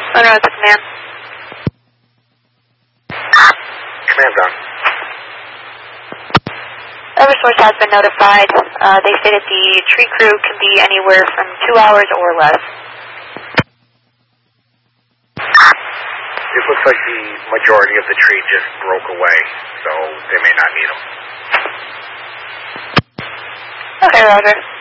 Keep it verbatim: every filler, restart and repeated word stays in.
Owner of the command. Command's on. Eversource has been notified. Uh, they stated the tree crew can be anywhere from two hours or less. It looks like the majority of the tree just broke away, so they may not need them. Okay, Roger.